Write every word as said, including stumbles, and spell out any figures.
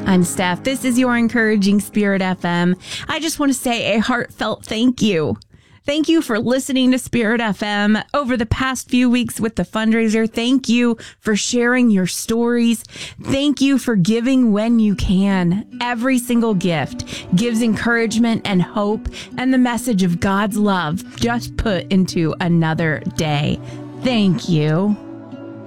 I'm Steph. This is your Encouraging Spirit F M. I just want to say a heartfelt thank you. Thank you for listening to Spirit F M over the past few weeks with the fundraiser. Thank you for sharing your stories. Thank you for giving when you can. Every single gift gives encouragement and hope and the message of God's love just put into another day. Thank you.